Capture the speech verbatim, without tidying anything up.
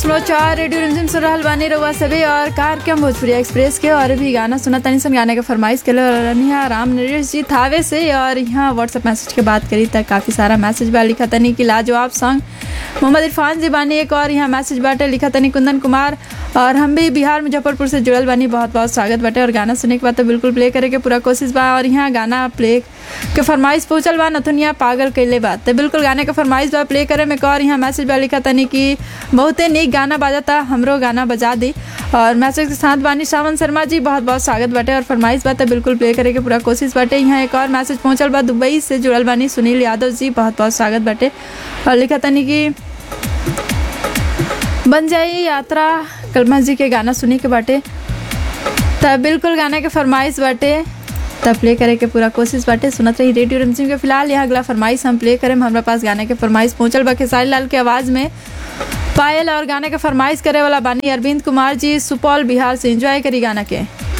चार रेडियो रिमझिम सुन रहल बानी रउआ सभी और कार्यक्रम भोजपुरी एक्सप्रेस के और भी गाना सुना तनी सन गाने के फरमाइश के लिए राम नरेश जी थावे से। और यहाँ व्हाट्सएप मैसेज के बात करी तक काफ़ी सारा मैसेज बा लिखा तनी कि लाजवाब सॉन्ग मोहम्मद इरफान जी बानी। एक और यहाँ मैसेज बाटे लिखा तनी कुंदन कुमार और हम भी बिहार मुजफ्फरपुर से जुड़ल बानी, बहुत बहुत स्वागत बाटे। और गाना सुने के बाद तो बिल्कुल प्ले करे के पूरा कोशिश बा। और यहाँ गाना प्ले के फरमाइश पहुँचल बा नथुनिया पागल कैले बात तो बिल्कुल गाने के फरमाइश बा प्ले करे में। एक और यहाँ मैसेज बा लिखा तनी कि बहुते नीक गाना बाजाता, हमरो गाना बजा दी। और मैसेज के साथ बानी श्रावण शर्मा जी, बहुत बहुत स्वागत बाटे। और फरमाइश बात बिल्कुल प्ले करे के पूरा कोशिश बाटे। यहाँ एक और मैसेज पहुँचल बा दुबई से जुड़ल बानी सुनील यादव जी, बहुत बहुत स्वागत बाटे। और लिखा तनी कि बन जाई यात्रा कलमा जी के गाना सुनी के बाटे तब बिल्कुल गाने के फरमाइश बाटे तब प्ले करे के पूरा कोशिश बाटे। सुनत रही रेडियो रिमझिम के। फिलहाल यहाँ अगला फरमाइश हम प्ले करें। हमारे पास गाने के फरमाइश पहुँचल बा खेसारी लाल के आवाज़ में पायल। और गाने के फरमाइश करे वाला बानी अरविंद कुमार जी सुपौल बिहार से। एंजॉय करी गाना के।